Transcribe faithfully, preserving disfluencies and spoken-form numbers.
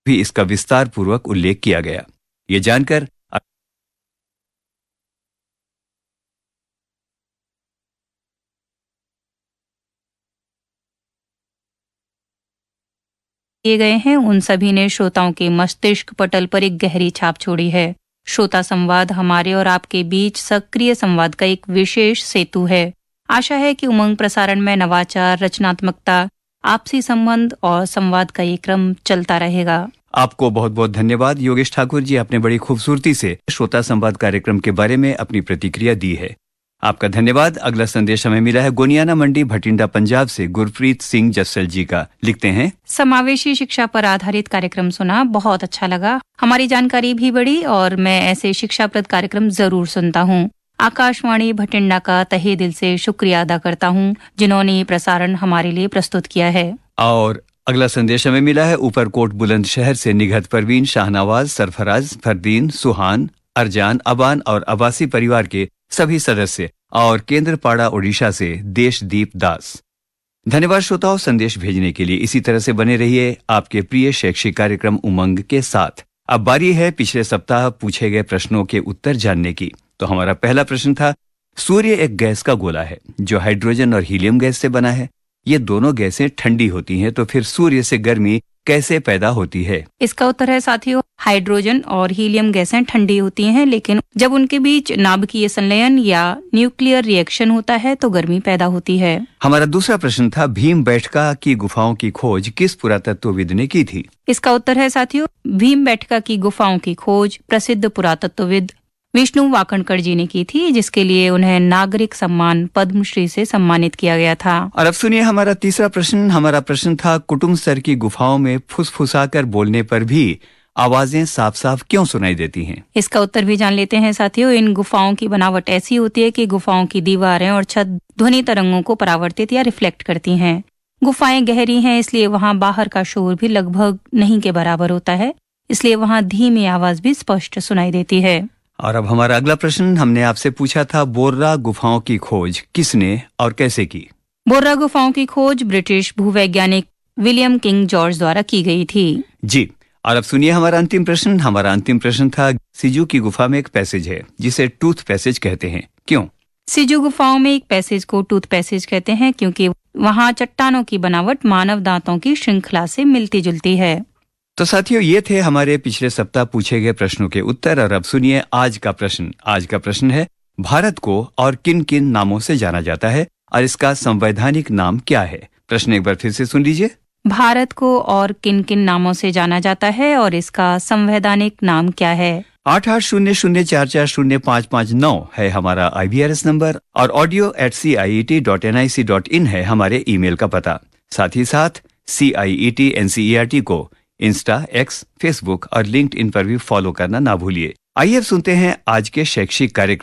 भी इसका विस्तार पूर्वक उल्लेख किया गया। ये जानकर किए गए हैं, उन सभी ने श्रोताओं के मस्तिष्क पटल पर एक गहरी छाप छोड़ी है। श्रोता संवाद हमारे और आपके बीच सक्रिय संवाद का एक विशेष सेतु है। आशा है कि उमंग प्रसारण में नवाचार, रचनात्मकता, आपसी संबंध और संवाद का ये क्रम चलता रहेगा। आपको बहुत बहुत धन्यवाद योगेश ठाकुर जी, आपने बड़ी खूबसूरती से श्रोता संवाद कार्यक्रम के बारे में अपनी प्रतिक्रिया दी है। आपका धन्यवाद। अगला संदेश हमें मिला है गोनियाना मंडी भटिंडा पंजाब से गुरप्रीत सिंह जस्सल जी का। लिखते हैं, समावेशी शिक्षा पर आधारित कार्यक्रम सुना, बहुत अच्छा लगा, हमारी जानकारी भी बढ़ी और मैं ऐसे शिक्षाप्रद कार्यक्रम जरूर सुनता हूँ। आकाशवाणी भटिंडा का तहे दिल से शुक्रिया अदा करता हूँ जिन्होंने ये प्रसारण हमारे लिए प्रस्तुत किया है। और अगला संदेश हमें मिला है ऊपरकोट बुलंदशहर से निघत परवीन, शाहनवाज, सरफराज, फरदीन, सुहान, अरजान, अबान और अबासी परिवार के सभी सदस्य और केंद्रपाड़ा उड़ीसा से देशदीप दास। धन्यवाद श्रोताओं संदेश भेजने के लिए। इसी तरह से बने रहिए आपके प्रिय शैक्षिक कार्यक्रम उमंग के साथ। अब बारी है पिछले सप्ताह पूछे गए प्रश्नों के उत्तर जानने की। तो हमारा पहला प्रश्न था, सूर्य एक गैस का गोला है जो हाइड्रोजन और हीलियम गैस से बना है। ये दोनों गैसें ठंडी होती हैं, तो फिर सूर्य से गर्मी कैसे पैदा होती है? इसका उत्तर है साथियों, हाइड्रोजन और हीलियम गैसें ठंडी होती हैं, लेकिन जब उनके बीच नाभिकीय संलयन या न्यूक्लियर रिएक्शन होता है तो गर्मी पैदा होती है। हमारा दूसरा प्रश्न था, भीमबेटका की गुफाओं की खोज किस पुरातत्वविद ने की थी? इसका उत्तर है साथियों, भीमबेटका की गुफाओं की खोज प्रसिद्ध पुरातत्वविद विष्णु वाकणकर जी ने की थी, जिसके लिए उन्हें नागरिक सम्मान पद्मश्री से सम्मानित किया गया था। और अब सुनिए हमारा तीसरा प्रश्न। हमारा प्रश्न था, कुटुंब सर की गुफाओं में फुसफुसाकर बोलने पर भी आवाजें साफ साफ क्यों सुनाई देती हैं? इसका उत्तर भी जान लेते हैं साथियों। इन गुफाओं की बनावट ऐसी होती है कि गुफाओं की दीवारें और छत ध्वनि तरंगों को परावर्तित या रिफ्लेक्ट करती हैं। गुफाएं गहरी हैं, इसलिए वहाँ बाहर का शोर भी लगभग नहीं के बराबर होता है, इसलिए वहाँ धीमी आवाज भी स्पष्ट सुनाई देती है। और अब हमारा अगला प्रश्न, हमने आपसे पूछा था, बोर्रा गुफाओं की खोज किसने और कैसे की? बोर्रा गुफाओं की खोज ब्रिटिश भूवैज्ञानिक विलियम किंग जॉर्ज द्वारा की गई थी। जी। और अब सुनिए हमारा अंतिम प्रश्न। हमारा अंतिम प्रश्न था, सिजू की गुफा में एक पैसेज है जिसे टूथ पैसेज कहते हैं, क्यों? सिजू गुफाओं में एक पैसेज को टूथ पैसेज कहते हैं क्योंकि वहाँ चट्टानों की बनावट मानव दांतों की श्रृंखला से मिलती जुलती है। तो साथियों, ये थे हमारे पिछले सप्ताह पूछे गए प्रश्नों के उत्तर। और अब सुनिए आज का प्रश्न। आज का प्रश्न है, भारत को और किन किन नामों से जाना जाता है और इसका संवैधानिक नाम क्या है? प्रश्न एक बार फिर से सुन लीजिए। भारत को और किन किन नामों से जाना जाता है और इसका संवैधानिक नाम क्या है? आठ आठ शून्य शून्य चार चार शून्य पाँच पाँच नौ है हमारा आई बी आर एस नंबर और audio eight C I E T dot N I C dot in है हमारे ईमेल का पता। साथ ही साथ सी आई E T N C E R T को इंस्टा, एक्स, फेसबुक और लिंक्डइन पर भी फॉलो करना ना भूलिए। आइए अब सुनते हैं आज के शैक्षिक कार्यक्रम